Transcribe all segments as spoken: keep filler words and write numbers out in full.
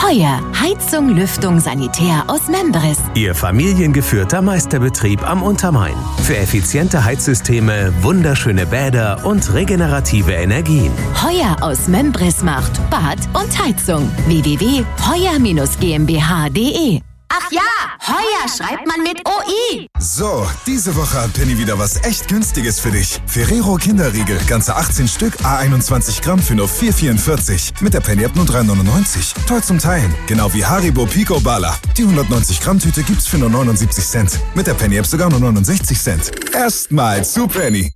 Heuer. Heizung, Lüftung, Sanitär aus Membris. Ihr familiengeführter Meisterbetrieb am Untermain. Für effiziente Heizsysteme, wunderschöne Bäder und regenerative Energien. Heuer aus Membris macht Bad und Heizung. w w w punkt heuer Bindestrich g m b h punkt d e. Ach ja, Heuer schreibt man mit O I. So, diese Woche hat Penny wieder was echt Günstiges für dich. Ferrero Kinderriegel, ganze achtzehn Stück, a einundzwanzig Gramm für nur vier vierundvierzig. Mit der Penny-App nur drei neunundneunzig. Toll zum Teilen. Genau wie Haribo Pico Bala. Die hundertneunzig Gramm Tüte gibt's für nur neunundsiebzig Cent. Mit der Penny-App sogar nur neunundsechzig Cent. Erstmal zu Penny.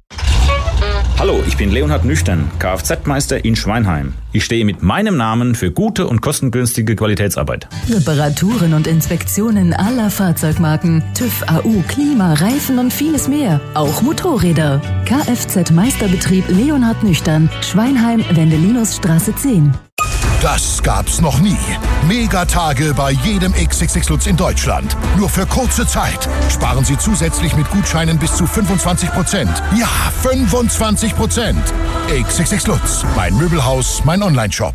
Hallo, ich bin Leonhard Nüchtern, Kfz-Meister in Schweinheim. Ich stehe mit meinem Namen für gute und kostengünstige Qualitätsarbeit. Reparaturen und Inspektionen aller Fahrzeugmarken, TÜV, A U, Klima, Reifen und vieles mehr. Auch Motorräder. Kfz-Meisterbetrieb Leonhard Nüchtern, Schweinheim, Wendelinusstraße zehn. Das gab's noch nie. Megatage bei jedem X X X Lutz in Deutschland. Nur für kurze Zeit. Sparen Sie zusätzlich mit Gutscheinen bis zu fünfundzwanzig Prozent. Ja, fünfundzwanzig Prozent. X X X Lutz. Mein Möbelhaus, mein Onlineshop.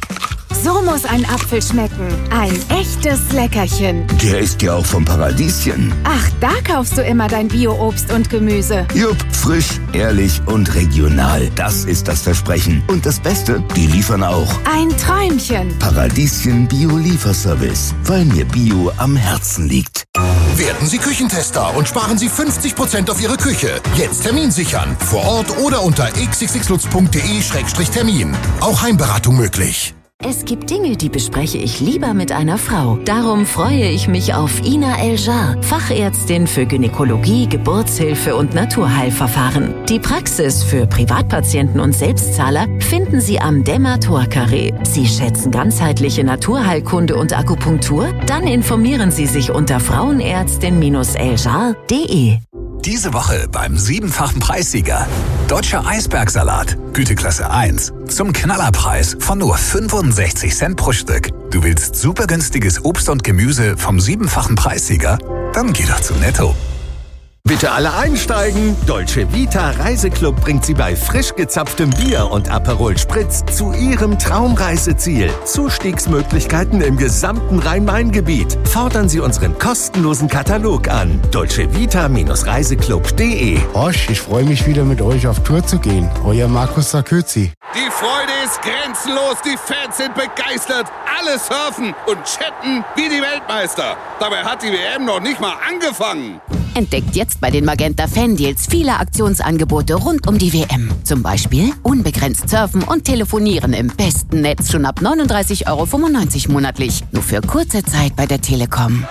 So muss ein Apfel schmecken. Ein echtes Leckerchen. Der ist ja auch vom Paradieschen. Ach, da kaufst du immer dein Bio-Obst und Gemüse. Jupp, frisch, ehrlich und regional. Das ist das Versprechen. Und das Beste, die liefern auch. Ein Träumchen. Paradieschen Bio-Lieferservice. Weil mir Bio am Herzen liegt. Werden Sie Küchentester und sparen Sie fünfzig Prozent auf Ihre Küche. Jetzt Termin sichern. Vor Ort oder unter x x x lutz punkt d e Schrägstrich Termin. Auch Heimberatung möglich. Es gibt Dinge, die bespreche ich lieber mit einer Frau. Darum freue ich mich auf Ina El-Jar, Fachärztin für Gynäkologie, Geburtshilfe und Naturheilverfahren. Die Praxis für Privatpatienten und Selbstzahler finden Sie am Dämmer-Tor-Carré. Sie schätzen ganzheitliche Naturheilkunde und Akupunktur? Dann informieren Sie sich unter frauenärztin eljar punkt d e. Diese Woche beim siebenfachen Preissieger. Deutscher Eisbergsalat, Güteklasse eins. Zum Knallerpreis von nur fünfundsechzig Cent pro Stück. Du willst super günstiges Obst und Gemüse vom siebenfachen Preissieger? Dann geh doch zu Netto. Bitte alle einsteigen. Dolce Vita Reiseclub bringt Sie bei frisch gezapftem Bier und Aperol Spritz zu Ihrem Traumreiseziel. Zustiegsmöglichkeiten im gesamten Rhein-Main-Gebiet. Fordern Sie unseren kostenlosen Katalog an. dolce vita Reiseclub punkt d e. Osch, ich freue mich wieder mit euch auf Tour zu gehen. Euer Markus Sarközy. Die Freude ist grenzenlos, die Fans sind begeistert, alle surfen und chatten wie die Weltmeister. Dabei hat die W M noch nicht mal angefangen. Entdeckt jetzt bei den Magenta Fan-Deals viele Aktionsangebote rund um die W M. Zum Beispiel unbegrenzt surfen und telefonieren im besten Netz schon ab neununddreißig Euro fünfundneunzig monatlich. Nur für kurze Zeit bei der Telekom.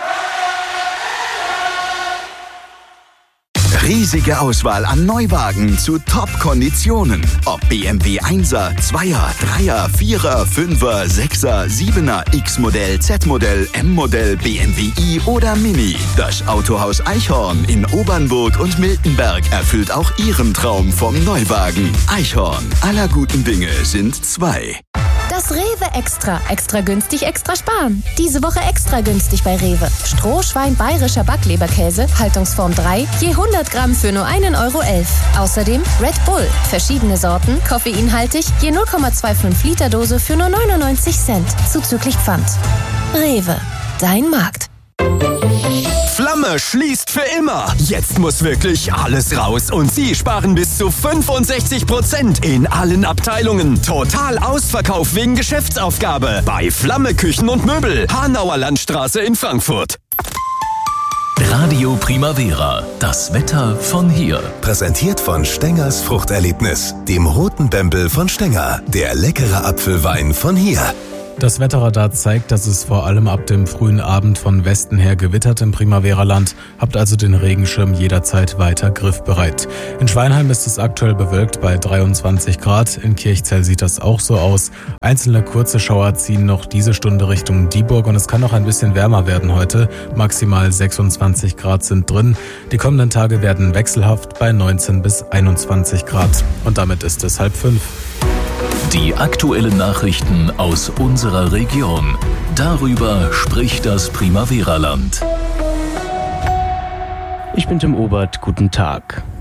Riesige Auswahl an Neuwagen zu Top-Konditionen. Ob B M W Einser, Zweier, Dreier, Vierer, Fünfer, Sechser, Siebener, X-Modell, Z-Modell, M-Modell, B M W i oder Mini. Das Autohaus Eichhorn in Obernburg und Miltenberg erfüllt auch Ihren Traum vom Neuwagen. Eichhorn, aller guten Dinge sind zwei. Das Rewe Extra. Extra günstig, extra sparen. Diese Woche extra günstig bei Rewe. Strohschwein bayerischer Backleberkäse, Haltungsform drei, je hundert Gramm für nur einen Euro elf. Außerdem Red Bull, verschiedene Sorten, koffeinhaltig, je null Komma fünfundzwanzig Liter Dose für nur neunundneunzig Cent. Zuzüglich Pfand. Rewe, dein Markt. Flamme schließt für immer. Jetzt muss wirklich alles raus und Sie sparen bis zu fünfundsechzig Prozent in allen Abteilungen. Total Ausverkauf wegen Geschäftsaufgabe bei Flamme Küchen und Möbel, Hanauer Landstraße in Frankfurt. Radio Primavera, das Wetter von hier. Präsentiert von Stengers Fruchterlebnis, dem roten Bembel von Stenger, der leckere Apfelwein von hier. Das Wetterradar zeigt, dass es vor allem ab dem frühen Abend von Westen her gewittert im Primavera-Land. Habt also den Regenschirm jederzeit weiter griffbereit. In Schweinheim ist es aktuell bewölkt bei dreiundzwanzig Grad. In Kirchzell sieht das auch so aus. Einzelne kurze Schauer ziehen noch diese Stunde Richtung Dieburg und es kann noch ein bisschen wärmer werden heute. Maximal sechsundzwanzig Grad sind drin. Die kommenden Tage werden wechselhaft bei neunzehn bis einundzwanzig Grad. Und damit ist es halb fünf. Die aktuellen Nachrichten aus unserer Region. Darüber spricht das Primavera-Land. Ich bin Tim Obert, guten Tag.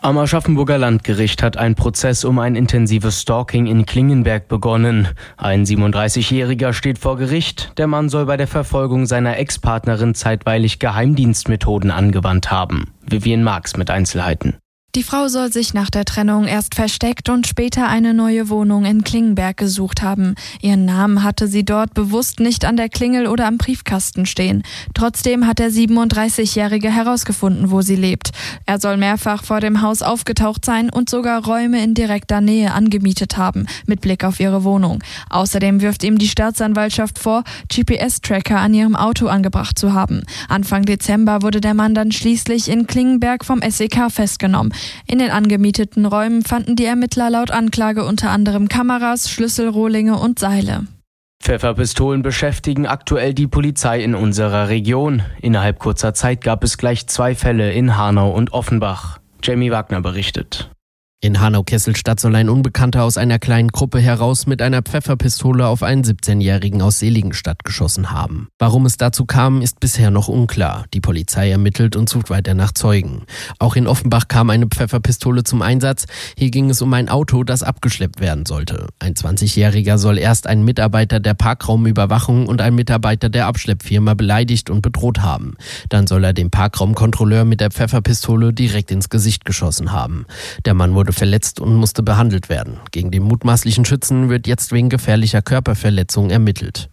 Am Aschaffenburger Landgericht hat ein Prozess um ein intensives Stalking in Klingenberg begonnen. Ein siebenunddreißigjähriger steht vor Gericht. Der Mann soll bei der Verfolgung seiner Ex-Partnerin zeitweilig Geheimdienstmethoden angewandt haben. Vivian Marx mit Einzelheiten. Die Frau soll sich nach der Trennung erst versteckt und später eine neue Wohnung in Klingenberg gesucht haben. Ihren Namen hatte sie dort bewusst nicht an der Klingel oder am Briefkasten stehen. Trotzdem hat der siebenunddreißigjährige herausgefunden, wo sie lebt. Er soll mehrfach vor dem Haus aufgetaucht sein und sogar Räume in direkter Nähe angemietet haben, mit Blick auf ihre Wohnung. Außerdem wirft ihm die Staatsanwaltschaft vor, G P S-Tracker an ihrem Auto angebracht zu haben. Anfang Dezember wurde der Mann dann schließlich in Klingenberg vom S E K festgenommen. In den angemieteten Räumen fanden die Ermittler laut Anklage unter anderem Kameras, Schlüsselrohlinge und Seile. Pfefferpistolen beschäftigen aktuell die Polizei in unserer Region. Innerhalb kurzer Zeit gab es gleich zwei Fälle in Hanau und Offenbach. Jamie Wagner berichtet. In Hanau-Kesselstadt soll ein Unbekannter aus einer kleinen Gruppe heraus mit einer Pfefferpistole auf einen siebzehnjährigen aus Seligenstadt geschossen haben. Warum es dazu kam, ist bisher noch unklar. Die Polizei ermittelt und sucht weiter nach Zeugen. Auch in Offenbach kam eine Pfefferpistole zum Einsatz. Hier ging es um ein Auto, das abgeschleppt werden sollte. Ein zwanzigjähriger soll erst einen Mitarbeiter der Parkraumüberwachung und einen Mitarbeiter der Abschleppfirma beleidigt und bedroht haben. Dann soll er dem Parkraumkontrolleur mit der Pfefferpistole direkt ins Gesicht geschossen haben. Der Mann wurde verletzt und musste behandelt werden. Gegen den mutmaßlichen Schützen wird jetzt wegen gefährlicher Körperverletzung ermittelt.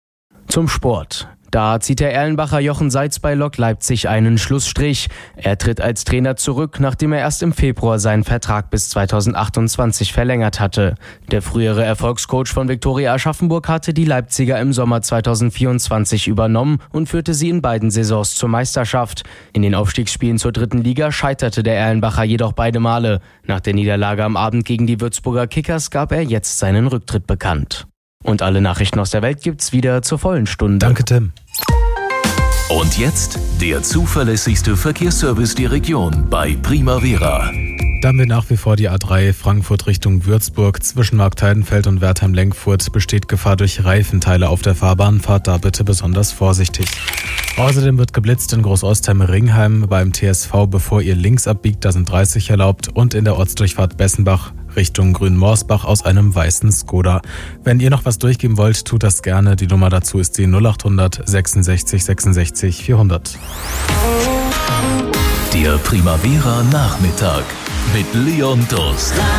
Zum Sport. Da zieht der Erlenbacher Jochen Seitz bei Lok Leipzig einen Schlussstrich. Er tritt als Trainer zurück, nachdem er erst im Februar seinen Vertrag bis zweitausendachtundzwanzig verlängert hatte. Der frühere Erfolgscoach von Viktoria Aschaffenburg hatte die Leipziger im Sommer zweitausendvierundzwanzig übernommen und führte sie in beiden Saisons zur Meisterschaft. In den Aufstiegsspielen zur dritten Liga scheiterte der Erlenbacher jedoch beide Male. Nach der Niederlage am Abend gegen die Würzburger Kickers gab er jetzt seinen Rücktritt bekannt. Und alle Nachrichten aus der Welt gibt's wieder zur vollen Stunde. Danke, Tim. Und jetzt der zuverlässigste Verkehrsservice der Region bei Primavera. Da haben wir nach wie vor die A drei Frankfurt Richtung Würzburg. Zwischen Marktheidenfeld und Wertheim-Lenkfurt besteht Gefahr durch Reifenteile auf der Fahrbahn. Fahrt da bitte besonders vorsichtig. Außerdem wird geblitzt in Großostheim-Ringheim beim T S V, bevor ihr links abbiegt. Da sind dreißig erlaubt. Und in der Ortsdurchfahrt Bessenbach Richtung Grünmorsbach aus einem weißen Skoda. Wenn ihr noch was durchgeben wollt, tut das gerne. Die Nummer dazu ist die null achthundert sechsundsechzig sechsundsechzig vierhundert. Der Primavera Nachmittag mit Leon Durst.